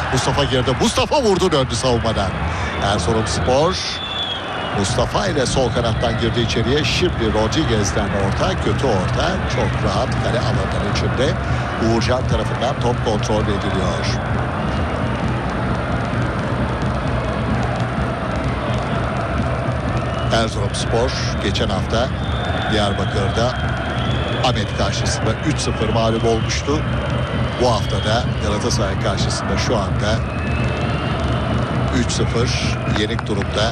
Mustafa girdi. Mustafa vurdu, döndü savunmadan. Erzurumspor Mustafa ile sol kanattan girdi içeriye. Şimdi Rodriguez'den orta, kötü orta. Çok rahat kale alanının içinde. Uğurcan tarafından top kontrol ediliyor. Erzurumspor geçen hafta Diyarbakır'da Ahmet karşısında 3-0 mağlup olmuştu. Bu hafta da Galatasaray karşısında şu anda 3-0 yenik durumda.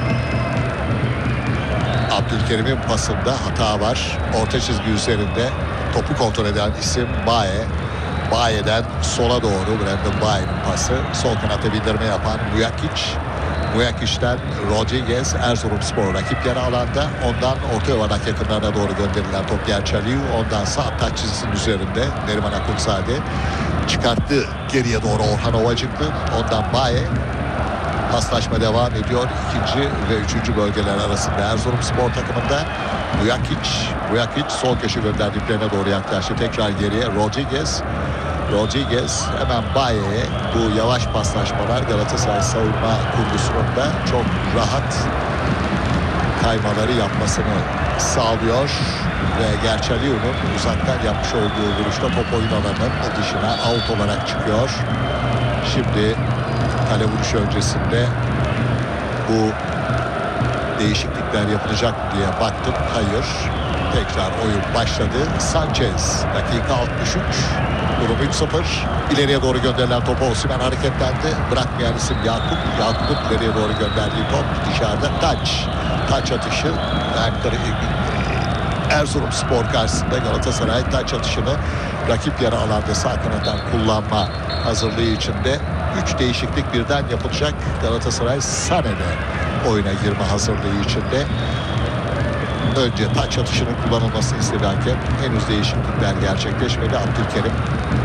Abdülkerim'in pasında hata var. Orta çizgi üzerinde topu kontrol eden isim Baye. Baye'den sola doğru Brandon Baye'nin pası. Sol kanatta bindirme yapan Muyakic'ten Rodriguez. Erzurumspor rakip yarı alanda. Ondan orta yuvarlak yakınlarına doğru gönderilen top Gerçaliu. Ondan sağ taç çizgisinin üzerinde Neriman Akunzade çıkarttı geriye doğru Orhan Ovacıklı. Ondan Baye. Paslaşma devam ediyor. İkinci ve üçüncü bölgeler arasında Erzurumspor takımında. Muyakic sol köşe gönderdiklerine doğru yaklaştı. Tekrar geriye Rodriguez hemen Baye'ye. Bu yavaş paslaşmalar Galatasaray savunma kurgusunun da çok rahat kaymaları yapmasını sağlıyor. Ve Gerçaliu'nun uzaktan yapmış olduğu vuruşta top oyun alanının dışına out olarak çıkıyor. Şimdi kale vuruşu öncesinde bu değişiklikler yapılacak diye baktım. Hayır. Tekrar oyun başladı. Sanchez dakika 63. Durum 3-0. İleriye doğru gönderilen topu Osimhen hareketlendi. Bırakmayan isim Yakup'un ileriye doğru gönderdiği top dışarıda taç atışı. Erzurumspor karşısında Galatasaray taç atışını rakip yarı alanda sağ kanattan kullanma hazırlığı içinde 3 değişiklik birden yapılacak. Galatasaray Sané'de oyuna girme hazırlığı içinde. Önce taç atışının kullanılmasını istedi hakem. Henüz değişiklikler gerçekleşmedi. Abdülkerim.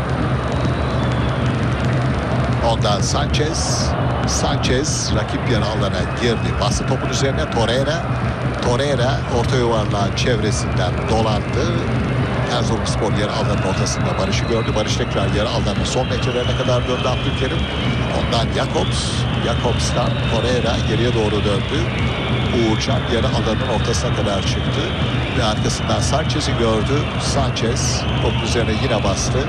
Ondan Sanchez rakip yarı alana girdi. Bastı topun üzerine Torreira orta yuvarlağın çevresinden dolandı. Erzurumspor yarı alanın ortasında Barış'ı gördü. Barış tekrar yarı alanın son metrelerine kadar döndü Abdülkerim. Ondan Jakobs'tan Torreira geriye doğru döndü. Uğurcan yarı alanın ortasına kadar çıktı. Ve arkasından Sanchez'i gördü. Sanchez topun üzerine yine bastı.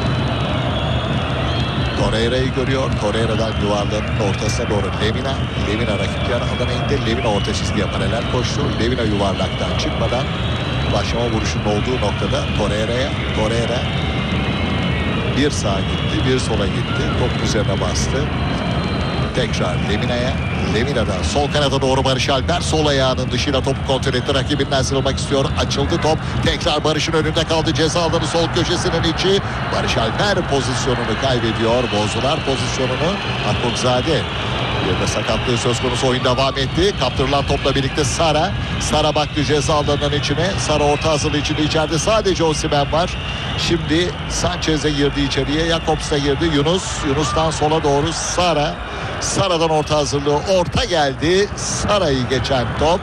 Torreira'yı görüyor. Torreira'dan yuvarlanın ortasına doğru Lemina rakip yarı alana indi. Lemina orta çizgiye paralel koştu. Lemina yuvarlaktan çıkmadan başlama vuruşunun olduğu noktada Torreira bir sağa gitti, bir sola gitti. Top üzerine bastı. Tekrar Lemina'dan sol kanada doğru Barış Alper sol ayağının dışıyla topu kontrol etti. Rakibinden sıyrılmak istiyor. Açıldı top. Tekrar Barış'ın önünde kaldı. Ceza alanı sol köşesinin içi. Barış Alper pozisyonunu kaybediyor. Bozdular pozisyonunu. Akunzade. Bir de sakatlığı söz konusu, oyun devam etti. Kaptırılan topla birlikte Sara baktı ceza alanının içine. Sara orta hazırlığı içinde, içeride sadece Osimhen var. Şimdi Sanchez'e girdi içeriye. Jakobs'a girdi. Yunus'tan sola doğru Sara'dan orta hazırlığı. Orta geldi. Sara'yı geçen top.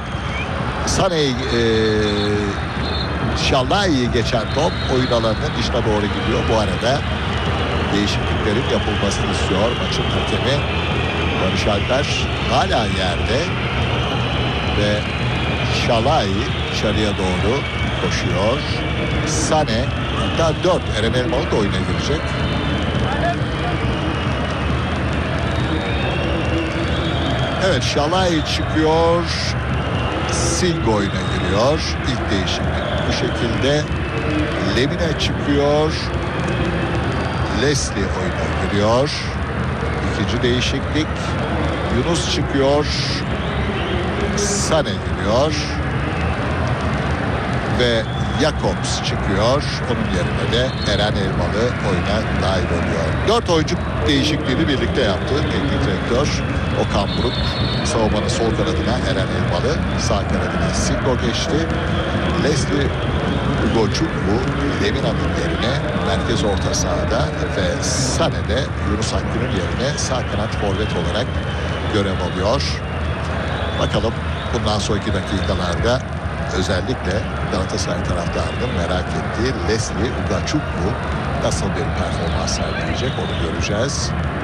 Şallayi'yi geçen top oyun alanının dışına doğru gidiyor. Bu arada değişikliklerin yapılmasını istiyor maçın hakemi. Barış Alper hala yerde ve Şalai dışarıya doğru koşuyor. Sané, hatta 4 Eren Elmalı da oyuna girecek. Evet, Şalai çıkıyor. Singo oyuna giriyor. İlk değişiklik bu şekilde. Lemina çıkıyor. Leslie oyuna giriyor. İkinci değişiklik. Yunus çıkıyor. Sané giriyor. Ve Jakobs çıkıyor. Onun yerine de Eren Elmalı oyuna dahil oluyor. 4 oyuncu değişikliğini birlikte yaptı teknik direktör Okan Buruk. Savunmanın sol kanadına Eren Elmalı, sağ kanadına Singo geçti. Leslie Ugochukwu Lemina'nın yerine merkez orta sahada ve Sané'de Yunus Akgün'ün yerine sağ kanat forvet olarak görev alıyor. Bakalım bundan sonraki dakikalarda özellikle Galatasaray taraftarının merak ettiği Leslie Ugochukwu nasıl bir performans sergileyecek, onu göreceğiz.